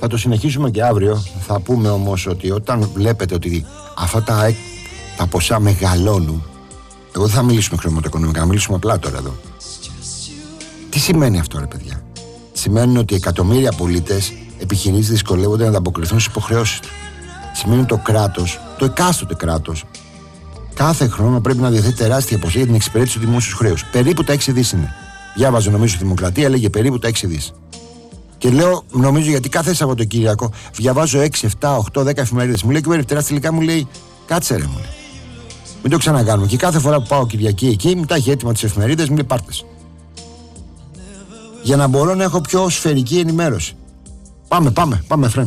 Θα το συνεχίσουμε και αύριο. Θα πούμε όμως ότι όταν βλέπετε ότι αυτά τα ποσά μεγαλώνουν, εγώ δεν θα μιλήσουμε χρηματοοικονομικά, θα μιλήσουμε απλά τώρα εδώ. Τι σημαίνει αυτό, ρε παιδιά? Σημαίνει ότι εκατομμύρια πολίτες, επιχειρήσεις δυσκολεύονται να ανταποκριθούν στις υποχρεώσεις τους. Σημαίνει το κράτος, το εκάστοτε κράτος, κάθε χρόνο πρέπει να διαθέτει τεράστια ποσά για την εξυπηρέτηση του δημόσιου χρέους. Περίπου τα 6 δις είναι. Διάβαζε νομίζω στη Δημοκρατία, έλεγε περίπου τα 6 δις. Και λέω, νομίζω γιατί κάθε Σαββατοκύριακο διαβάζω 6, 7, 8, 10 εφημερίδες. Μου λέει και ο Περιφτεράς τελικά μου λέει, κάτσε ρε μου λέει. Μην το ξανακάνουμε. Και κάθε φορά που πάω Κυριακή εκεί, μου τα έχει έτοιμα τις εφημερίδες, μου λέει πάρτες. Για να μπορώ να έχω πιο σφαιρική ενημέρωση. Πάμε, Φρέμ.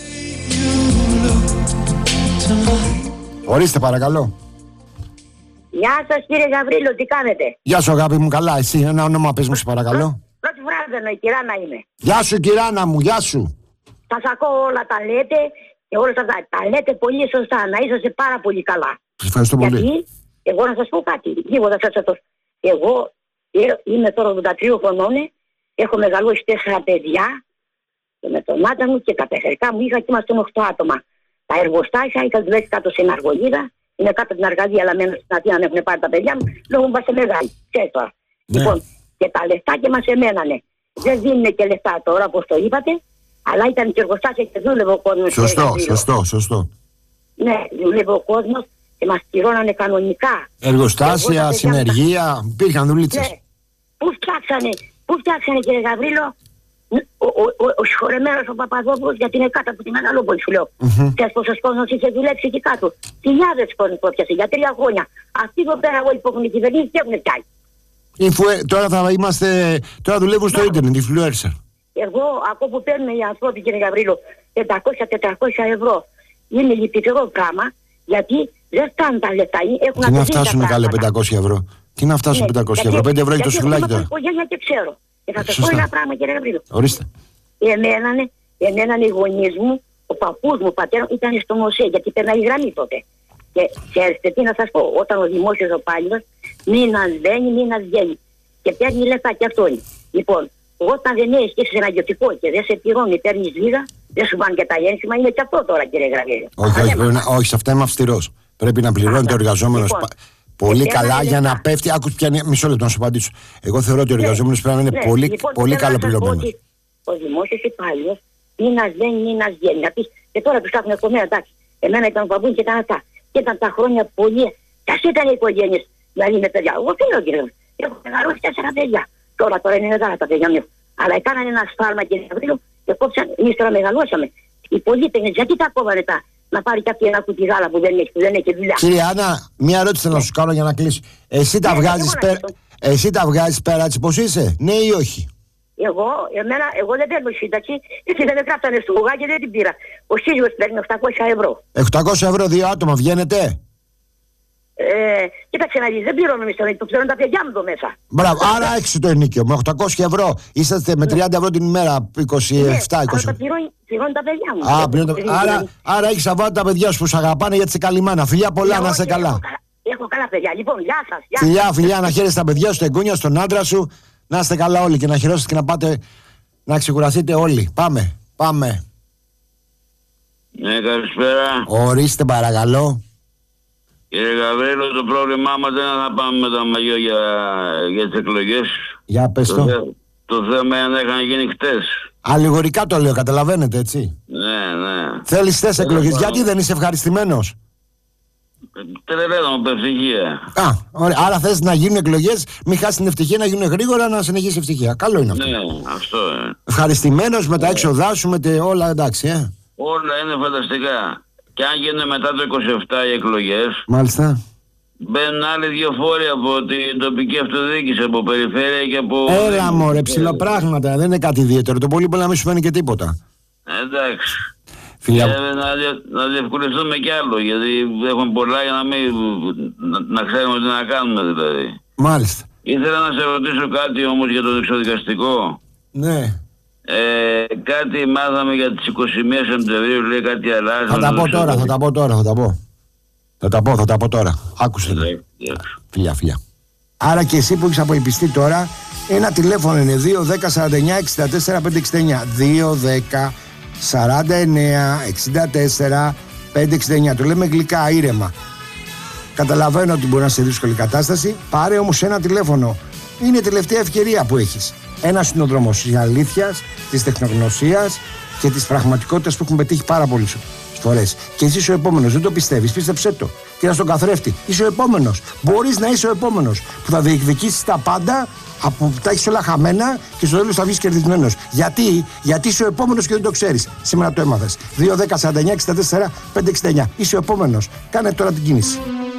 Ορίστε παρακαλώ. Γεια σας κύριε Γαβρίλο, τι κάνετε? Γεια σου αγάπη μου, καλά, εσύ ένα όνομα πες μου σε παρακαλώ. Πρώτη φορά δεν η Κυράνα είμαι. Γεια σου Κυράνα μου, γεια σου. Σας ακούω όλα τα λέτε και όλα αυτά. Τα λέτε πολύ σωστά, να είσαστε πάρα πολύ καλά. Σας ευχαριστώ πολύ. Γιατί, εγώ να σας πω κάτι, τίποτα σας. Εγώ είμαι τώρα 83 χρονών, έχω μεγαλώσει 4 παιδιά με τον άντρα μου και τα παιχτικά μου είχα και είμαστε 8 άτομα. Τα εργοστάσια είχαν δουλέψει κάτω στην Αργολίδα, είναι κάτω από την Αργαδία, αλλά μένω στην Αθήνα να έχουν πάρει τα παιδιά μου, λόγω μου πάσε μεγάλη. Ξέρεις τώρα. Ναι. Λοιπόν, και τα λεφτά και μας εμένανε. Δεν δίνουν και λεφτά τώρα, όπως το είπατε, αλλά ήταν και εργοστάσια και δούλευε ο κόσμος. Σωστό. Ναι, δούλευε ο κόσμος και μας πληρώνανε κανονικά. Εργοστάσια, συνεργεία, υπήρχαν δουλίτσες. Ναι. Πού φτιάξανε κύριε Γαβρίλο, ο συγχωρεμένος ο Παπαδόπουλος, γιατί είναι κάτω από τη Μεγαλόπολη, σου λέω. Ξέρεις πόσος κόσμος είχε δουλέψει εκεί κάτω? Χιλιάδες κόσμος που έπιασε για 3 χρόνια. Αυτοί εδώ πέρα όλοι που έχουν κυβερνήσει τι έχουν πιάσει? Τώρα δουλεύουν στο ίντερνετ, influencer. Εγώ από που παίρνουν οι άνθρωποι κύριε Γαβρίλο 500-400 ευρώ είναι λυπηρό πράγμα, γιατί δεν φτάνουν τα λεφτά. Τι να φτάσουν καλέ 500 ευρώ? Τι να φτάσουν 500 ευρώ? 5 ευρώ έχει το σουβλάκι τώρα. Οικογένεια και ξέρω. Και θα σας πω ένα πράγμα κύριε Γαβρίλο. Ορίστε. Εμέναν οι γονείς μου, ο παππούς μου, ο πατέρα μου ήταν στο ΜΟΣΕ, γιατί περνάει η γραμμή τότε. Και ξέρετε τι να σας πω, όταν ο δημόσιος οπάλιος μήνας μπαίνει, μήνας βγαίνει. Και παίρνει λεφτά και αυτόν. Λοιπόν, όταν δεν έχεις και σε ένα ιδιωτικό και δεν σε πληρώνει, παίρνεις λίγα, δεν σου πάνε και τα ένσημα, είναι και αυτό τώρα κύριε Γαβρίλο. Όχι, σε αυτά είμαι αυστηρός. Πρέπει να πληρώνει το εργαζόμενο πολύ καλά για να πέφτει. Άκουσε πια, μισό λεπτό να σου απαντήσω. Εγώ θεωρώ ότι ο εργαζόμενος πρέπει να είναι πολύ καλοπληρωμένος. Ο δημόσιος υπάλληλος μήνας δεν μήνας βγαίνει. Και τώρα τους έχουν κομμένα, εντάξει. Εμένα ήταν ο παππούς και ήταν αυτά. Και ήταν τα χρόνια πολύ. Κι ας ήταν οι οικογένειες, δηλαδή με παιδιά. Εγώ τι λέω κύριε, έχω μεγαλώσει 4 παιδιά. Τώρα είναι μεγάλα τα παιδιά μου. Αλλά έκαναν ένα σφάλμα κύριε Γαβρίλο και κόψαν, εμείς τώρα μεγαλώσαμε. Οι πολίτες, γιατί τα κόβανε τα? Να πάρει κάποιο ένα κουτί γάλα που δεν έχει δουλειά. Κύριε Άννα, μια ερώτηση θέλω να σου κάνω για να κλείσω. Εσύ τα βγάζεις πέρα έτσι πως είσαι, ναι ή όχι? Εγώ δεν παίρνω σύνταξη, γιατί δεν με κράψανε στο γουγά και δεν την πήρα. Ο σύζυγος παίρνει 800 ευρώ. 800 ευρώ 2 άτομα βγαίνετε? Κοίταξε να δεις, δεν πληρώνω μισθό, το πληρώνω τα παιδιά μου εδώ μέσα. Μπράβο, άρα έξω το ενίκιο. Με 800 ευρώ είσαστε με 30 ευρώ την ημέρα, 27-20. Αλλά πληρώνω τα παιδιά μου. Άρα έχεις αβάλει τα παιδιά σου που σ' αγαπάνε γιατί είσαι καλή μάνα. Φιλιά πολλά, να είσαι καλά. Έχω καλά παιδιά. Λοιπόν, γεια σας. Φιλιά, να χαίρεσαι τα παιδιά σου, τα εγγόνια, στον άντρα σου. Να είστε καλά όλοι και να χαιρόσαστε και να πάτε να ξεκουραστείτε όλοι. Πάμε. Ναι, καλησπέρα. Ορίστε παρακαλώ. Κύριε Γαβρίλο, το πρόβλημά μας δεν είναι να πάμε με τα μαγιό για τις εκλογές. Για πες το. Το θέμα είναι να είχαν γίνει χτες. Αλληγορικά το λέω, καταλαβαίνετε έτσι. Ναι. Θέλεις χτες εκλογές, γιατί δεν είσαι ευχαριστημένος? Τρελαίνω με ευτυχία. Ωραία. Άρα θες να γίνουν εκλογές, μην χάσεις την ευτυχία, να γίνουν γρήγορα, να συνεχίσει ευτυχία. Καλό είναι αυτό. Ναι, αυτό είναι. Ευχαριστημένος με τα έξοδά σου, με όλα εντάξει, Όλα είναι φανταστικά. Και αν γίνουν μετά το 27 οι εκλογές, μάλιστα, μπαίνουν άλλοι 2 φόροι από την τοπική αυτοδιοίκηση, από περιφέρεια και από... Έλα μωρέ, ψηλά πράγματα, δεν είναι κάτι ιδιαίτερο. Το πολύ μπορεί να μην σου φαίνει και τίποτα. Εντάξει. Φιλιά. Να διευκολυνθούμε κι άλλο, γιατί έχουμε πολλά για να ξέρουμε τι να κάνουμε δηλαδή. Μάλιστα. Ήθελα να σε ρωτήσω κάτι όμως για το εξοδικαστικό. Ναι. Κάτι μάθαμε για τις 21 Σεπτεμβρίου, λέει κάτι αλλάζει. Θα τα πω τώρα. Άκουσε. Φιλιά. Άρα και εσύ που έχεις αποϊπιστεί τώρα, ένα τηλέφωνο είναι 2-10-49-64-569. 49 64 569. Το λέμε γλυκά, ήρεμα. Καταλαβαίνω ότι μπορεί να σε δύσκολη κατάσταση. Πάρε όμως ένα τηλέφωνο. Είναι η τελευταία ευκαιρία που έχεις. Ένας είναι ο δρόμος της αλήθειας, της τεχνογνωσίας και της πραγματικότητας που έχουν πετύχει πάρα πολλές φορές. Και εσύ είσαι ο επόμενος. Δεν το πιστεύεις, πίστεψέ το. Κοίτα στον καθρέφτη. Είσαι ο επόμενος. Μπορείς να είσαι ο επόμενος που θα διεκδικήσεις τα πάντα, που τα έχεις όλα χαμένα και στο τέλος θα βγεις κερδισμένος. Γιατί είσαι ο επόμενος και δεν το ξέρεις. Σήμερα το έμαθες. 2, 10, 49, 64, 569. Είσαι ο επόμενος. Κάνε τώρα την κίνηση.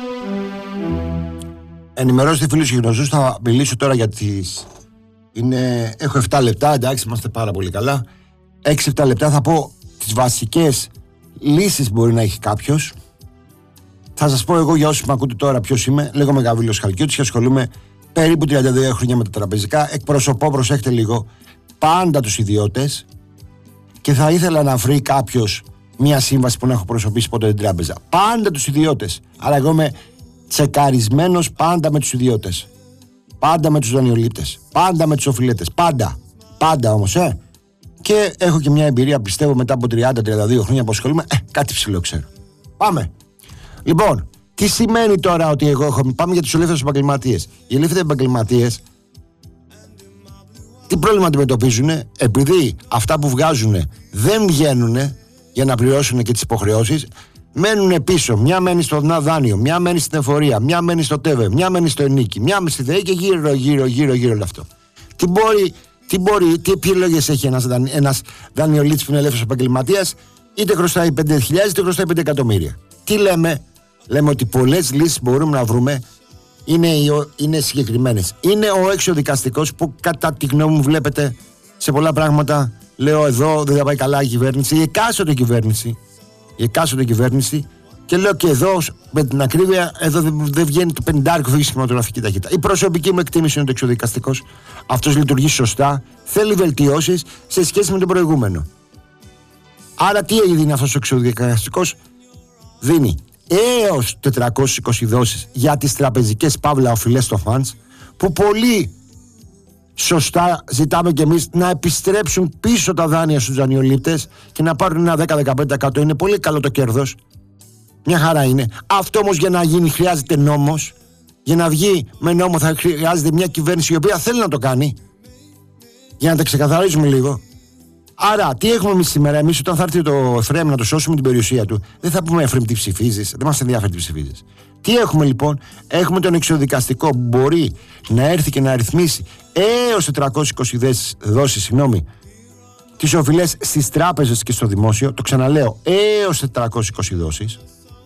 Ενημερώστε φίλους και γνωστούς. Θα μιλήσω τώρα για τις. Έχω 7 λεπτά, εντάξει, είμαστε πάρα πολύ καλά. 6-7 λεπτά θα πω τις βασικές λύσεις μπορεί να έχει κάποιος. Θα σας πω εγώ για όσους με ακούτε τώρα ποιος είμαι. Λέγομαι Γαβρίλος Χαλκιώτης και ασχολούμαι περίπου 32 χρόνια με τα τραπεζικά. Εκπροσωπώ, προσέχτε λίγο, πάντα τους ιδιώτες και θα ήθελα να βρει κάποιος μια σύμβαση που να έχω προσωπήσει ποτέ την τράπεζα. Πάντα τους ιδιώτες. Αλλά εγώ είμαι τσεκαρισμένος πάντα με τους ιδιώτες. Πάντα με τους δανειολήπτες. Πάντα με τους οφειλέτες. Πάντα όμως, Και έχω και μια εμπειρία, πιστεύω, μετά από 30-32 χρόνια που ασχολούμαι. Κάτι ψηλό ξέρω. Πάμε. Λοιπόν, τι σημαίνει τώρα ότι εγώ έχω. Πάμε για τους ελεύθερους επαγγελματίες. Οι ελεύθεροι επαγγελματίες τι πρόβλημα αντιμετωπίζουν? Επειδή αυτά που βγάζουν δεν βγαίνουν για να πληρώσουν και τις υποχρεώσεις, μένουν πίσω. Μια μένει στο δάνειο, μια μένει στην εφορία, μια μένει στο ΤΕΒΕ, μια μένει στο ΕΝΙΚΙ, μια μένει στη ΔΕΗ και γύρω όλο αυτό. Τι επιλογές έχει ένας δανειολήπτης που είναι ελεύθερος επαγγελματίας? Είτε χρωστάει 5.000 είτε χρωστάει 5 εκατομμύρια. Τι λέμε? Λέμε ότι πολλές λύσεις μπορούμε να βρούμε, είναι συγκεκριμένες. Είναι ο εξωδικαστικός που κατά τη γνώμη μου βλέπετε σε πολλά πράγματα. Λέω εδώ δεν θα πάει καλά η κυβέρνηση, η εκάστοτε κυβέρνηση, και λέω και εδώ με την ακρίβεια, εδώ δεν βγαίνει το 50 φύγει κινηματογραφική ταχύτητα. Η προσωπική μου εκτίμηση είναι ότι ο εξωδικαστικός αυτός λειτουργεί σωστά, θέλει βελτιώσεις σε σχέση με τον προηγούμενο. Άρα τι δίνει αυτός ο εξωδικαστικός? Δίνει έως 420 δόσεις για τις τραπεζικές παύλα οφειλές στο funds, που πολύ σωστά ζητάμε κι εμείς να επιστρέψουν πίσω τα δάνεια στους δανειολήπτες και να πάρουν ένα 10-15%. Είναι πολύ καλό το κέρδος. Μια χαρά είναι. Αυτό όμως για να γίνει χρειάζεται νόμος. Για να βγει με νόμο θα χρειάζεται μια κυβέρνηση η οποία θέλει να το κάνει. Για να τα ξεκαθαρίζουμε λίγο. Άρα, τι έχουμε εμείς σήμερα? Εμείς όταν θα έρθει το Εφραίμ να το σώσουμε την περιουσία του, δεν θα πούμε Εφραίμ τι ψηφίζεις, δεν μας ενδιαφέρει τι ψηφίζεις. Τι έχουμε λοιπόν? Έχουμε τον εξωδικαστικό που μπορεί να έρθει και να ρυθμίσει έως 420 δόσεις, τις οφειλές στις τράπεζες και στο δημόσιο. Το ξαναλέω, έως 420 δόσεις.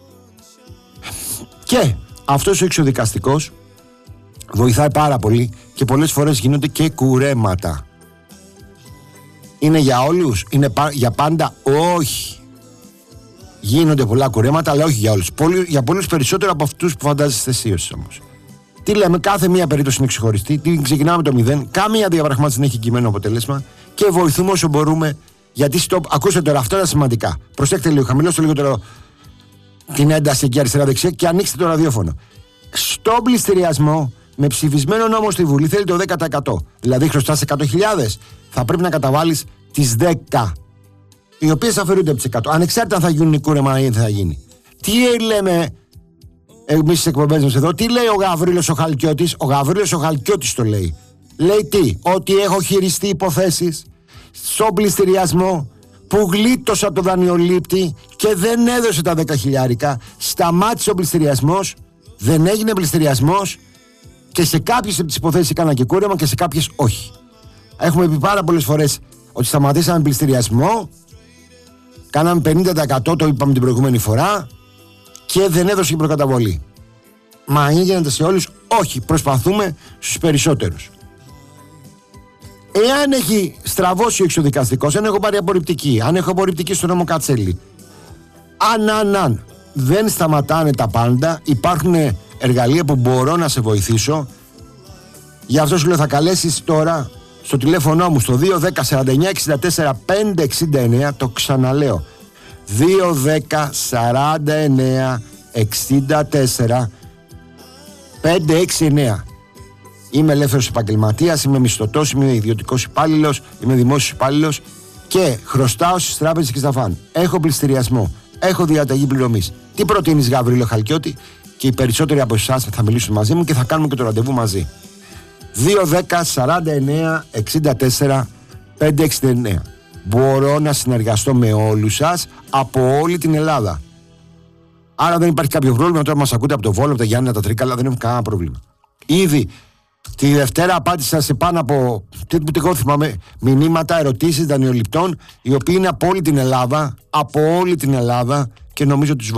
Και αυτός ο εξωδικαστικός βοηθάει πάρα πολύ και πολλές φορές γίνονται και κουρέματα. Είναι για όλους? Είναι για πάντα? Όχι. Γίνονται πολλά κουρέματα, αλλά όχι για όλους. Για πολλούς περισσότερο από αυτούς που φαντάζεστε εσύ όμως. Τι λέμε? Κάθε μία περίπτωση είναι ξεχωριστή. Τι ξεκινάμε το 0. Κάμια διαπραγμάτευση δεν έχει κειμένο αποτέλεσμα και βοηθούμε όσο μπορούμε. Γιατί ακούστε τώρα, αυτά είναι σημαντικά. Προσέξτε λίγο, χαμηλώστε λίγο τώρα την ένταση εκεί αριστερά-δεξιά και ανοίξτε το ραδιόφωνο. Στον πληστηριασμό, με ψηφισμένο νόμο στη Βουλή, θέλει το 10%. Δηλαδή, χρωστάς 100.000, θα πρέπει να καταβάλεις τις 10, οι οποίες αφαιρούνται από τις 100. Ανεξάρτητα αν θα γίνουν κούρεμα ή δεν θα γίνει. Τι λέμε εμείς στις εκπομπές μας εδώ? Τι λέει ο Γαβρίλος ο Χαλκιώτης? Ο Γαβρίλος ο Χαλκιώτης το λέει. Λέει τι? Ότι έχω χειριστεί υποθέσεις στον πληστηριασμό που γλίτωσα το δανειολήπτη και δεν έδωσε τα 10.000. Σταμάτησε ο πληστηριασμός, δεν έγινε πληστηριασμός και σε κάποιες από τις υποθέσεις έκανα και κούρεμα και σε κάποιες όχι. Έχουμε πει πάρα πολλές φορές ότι σταματήσαμε πληστηριασμό, κάναμε 50%, το είπαμε την προηγούμενη φορά, και δεν έδωσε και προκαταβολή. Μα γίνεται σε όλους? Όχι, προσπαθούμε στους περισσότερους. Εάν έχει στραβώσει ο εξωδικαστικός, αν έχω πάρει απορριπτική, αν έχω απορριπτική στο νόμο Κατσέλη, αν δεν σταματάνε τα πάντα, υπάρχουν εργαλεία που μπορώ να σε βοηθήσω. Γι' αυτό σου λέω, θα καλέσεις τώρα στο τηλέφωνο μου στο 210 49 64 569, το ξαναλέω, 210 49 64 569. Είμαι ελεύθερος επαγγελματίας, είμαι μισθωτός, είμαι ιδιωτικός υπάλληλος, είμαι δημόσιος υπάλληλος και χρωστάω στις τράπεζες και στα φαν. Έχω πληστηριασμό. Έχω διαταγή πληρωμής. Τι προτείνεις, Γαβρίλο Χαλκιώτη? Και οι περισσότεροι από εσάς θα μιλήσουν μαζί μου και θα κάνουμε και το ραντεβού μαζί. 2-10-49-64-569. Μπορώ να συνεργαστώ με όλους σας από όλη την Ελλάδα. Άρα δεν υπάρχει κάποιο πρόβλημα. Τώρα μας ακούτε από το Βόλο, από τα Γιάννενα, τα Τρίκαλα, δεν έχω κανένα πρόβλημα. Ήδη τη Δευτέρα απάντησα σε πάνω από, εγώ θυμάμαι, μηνύματα, ερωτήσεις δανειοληπτών, οι οποίοι είναι από όλη την Ελλάδα, και νομίζω ότι τους